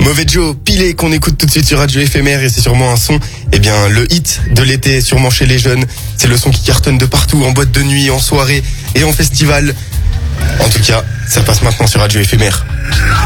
Mauvais Joe, Pilé, qu'on écoute tout de suite sur Radio Éphémère, et c'est sûrement un son, le hit de l'été, sûrement chez les jeunes. C'est le son qui cartonne de partout, en boîte de nuit, en soirée et en festival. En tout cas, ça passe maintenant sur Radio Éphémère.